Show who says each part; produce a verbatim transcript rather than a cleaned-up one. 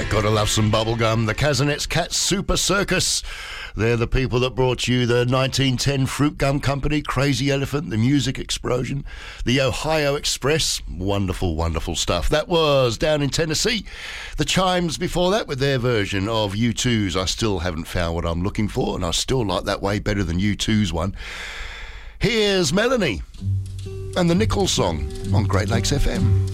Speaker 1: Gotta love some bubblegum. The Casanets Cat Super Circus. They're the people that brought you the nineteen ten Fruit Gum Company, Crazy Elephant, The Music Explosion, the Ohio Express. Wonderful, wonderful stuff. That was down in Tennessee. The Chimes before that with their version of U two's I Still Haven't Found What I'm Looking For, and I still like that way better than U two's one. Here's Melanie and the Nichols song on Great Lakes F M.